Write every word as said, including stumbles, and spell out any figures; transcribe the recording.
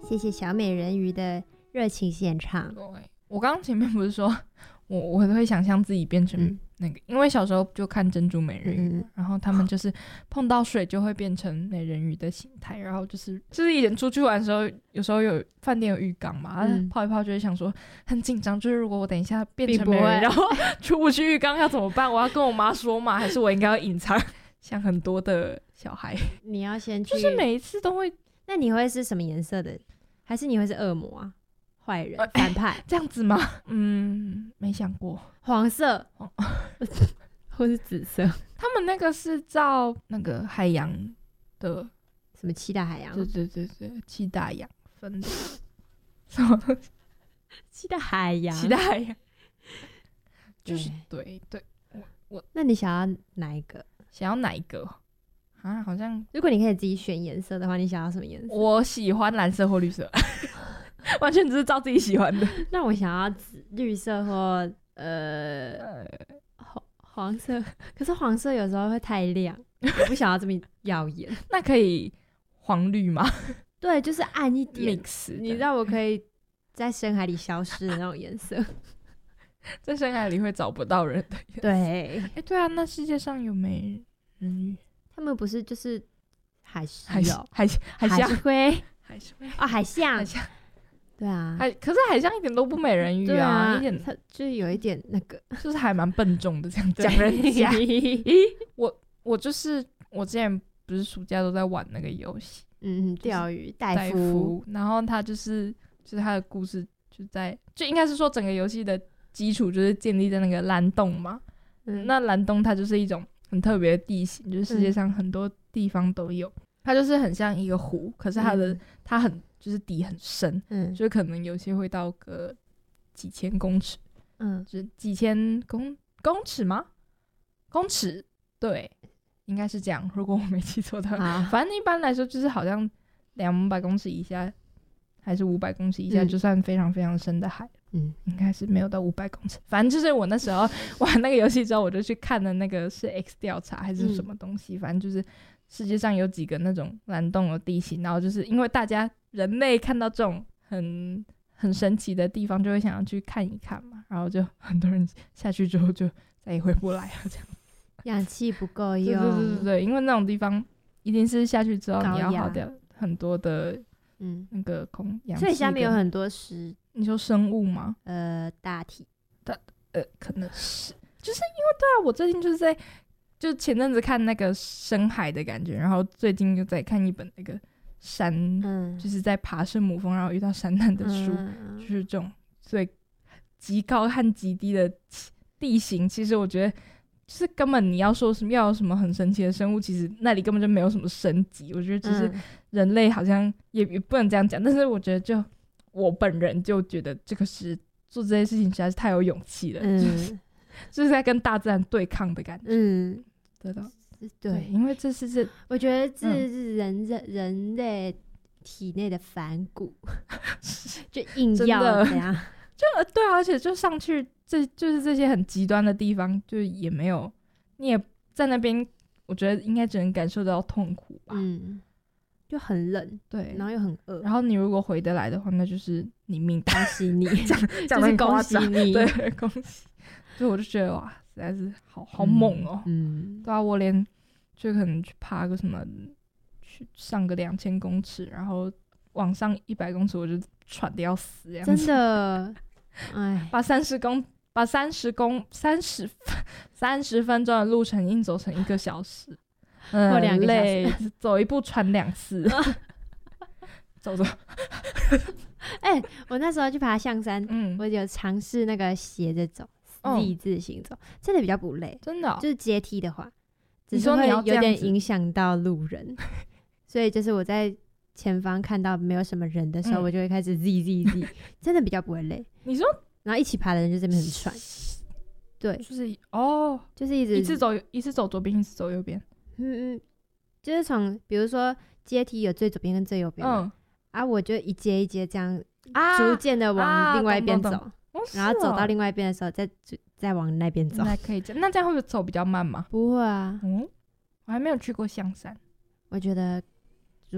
谢谢小美人鱼的热情献唱。 对，我刚刚前面不是说我我会想象自己变成那个、嗯、因为小时候就看珍珠美人鱼、嗯、然后他们就是碰到水就会变成美人鱼的形态，然后就是就是以前出去玩的时候有时候有饭店有浴缸嘛、嗯、泡一泡就会想说很紧张，就是如果我等一下变成美人鱼然后出不去浴缸要怎么办，我要跟我妈说嘛还是我应该要隐藏，像很多的小孩你要先去， 就是每一次都会。 那你会是什么颜色的？还是你会是恶魔啊？坏人、呃、反派、欸、 这样子吗？嗯，没想过。 黄色或是紫色。 他们那个是照那个海洋的什么七大海洋？ 对对对对，七大洋分的什么东西？ 七大海洋， 七大海洋就是对对。我我那你想要哪一个？ 想要哪一个啊？好像如果你可以自己选颜色的话，你想要什么颜色？ 我喜欢蓝色或绿色。完全只是照自己喜欢的。 那我想要紫绿色或呃黄黄色，可是黄色有时候会太亮，我不想要这么耀眼。 那可以黄绿吗？ 对，就是暗一点 mix， 你让我可以在深海里消失的那种颜色。 在深海里会找不到人的颜色。 对， 哎、欸，对啊，那世界上有美人鱼？ 他们不是就是海狮哦， 海海海龟， 海龟哦，海象， 海象。对啊， 海可是海象一点都不美人鱼啊， 啊一点它就是有一点那个， 就是还蛮笨重的这样讲人家。我我就是我之前不是暑假都在玩那个游戏， 嗯，钓鱼戴夫，然后他就是就是他的故事就在就应该是说整个游戏的基础就是建立在那个蓝洞嘛，嗯，那蓝洞它就是一种很特别的地形，就是世界上很多地方都有，嗯、它就是很像一个湖，可是它的、嗯、它很就是底很深，嗯，就可能有些会到个几千公尺，嗯，就是几千公公尺吗？公尺，对，应该是这样，如果我没记错的话，啊、反正一般来说就是好像两百公尺以下还是五百公尺以下、嗯、就算非常非常深的海，嗯，应该是没有到五百公尺。反正就是我那时候玩那个游戏之后，我就去看了那个是 X 调查还是什么东西、嗯，反正就是世界上有几个那种蓝洞的地形，然后就是因为大家人类看到这种很很神奇的地方，就会想要去看一看嘛，然后就很多人下去之后就再也回不来了，这样氧气不够用。 对对对对，因为那种地方一定是下去之后你要耗掉很多的嗯那个空氧气， 所以下面有很多石。 你说生物吗？ 呃，大体大呃可能是，就是因为对啊，我最近就是在就前阵子看那个深海的感觉，然后最近又在看一本那个山、嗯、就是在爬圣母峰然后遇到山难的书、嗯、就是这种最极高和极低的地形，其实我觉得就是根本你要说什么要有什么很神奇的生物，其实那里根本就没有什么升级，我觉得只是人类好像也也不能这样讲，但是我觉得就我本人就觉得这个是做这些事情实在是太有勇气了、嗯、就是就是在跟大自然对抗的感觉。嗯，对的，对，因为这是这， 我觉得这是人、嗯、人类体内的反骨，就硬要这样， 就对啊，而且就上去，这就是这些很极端的地方，就也没有，你也在那边，我觉得应该只能感受到痛苦吧。嗯。 就很冷， 对， 然后又很饿， 然后你如果回得来的话，那就是你命大， 恭喜你， 讲讲得很夸张，对，恭喜。所以我就觉得哇，实在是好好猛哦、喔，嗯，对啊，我连就可能去爬个什么，去上个两千公尺，然后往上一百公尺，我就喘得要死这样子， 真的，哎， 把三十公把三十公三十三十分钟的路程硬走成一个小时。嗯， 或两个小时，走一步喘两次，走走。 哎、欸，我那时候去爬象山，嗯，我有尝试那个斜着走，自己自行走，真的比较不累， 真的、哦， 就是阶梯的话，只是会有点影响到路人，所以就是我在前方看到没有什么人的时候，嗯、我就会开始 z z z， 真的比较不会累。 你说， 然后一起爬的人就这边很喘，对， 就是哦， 就是一直一次走一次走左边，一次走右边。 嗯嗯，就是从比如说阶梯有最左边跟最右边，嗯啊，我就一阶一阶这样逐渐的往另外一边走、啊啊，然后走到另外一边的时候再再往那边走。 那可以这样，那这样会不会走比较慢吗？ 不会啊， 嗯，我还没有去过象山， 我觉得